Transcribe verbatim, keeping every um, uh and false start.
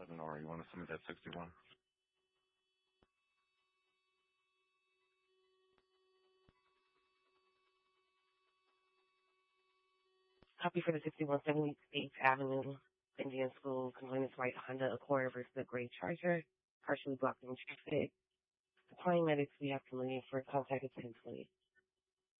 eleven R. You want to submit that sixty-one? Copy for the sixty-one seventy-eighth Avenue, Indian School, complainant's white Honda Accord versus the gray Charger, partially blocked in traffic. Applying medics, we have to leave for contact at ten twenty.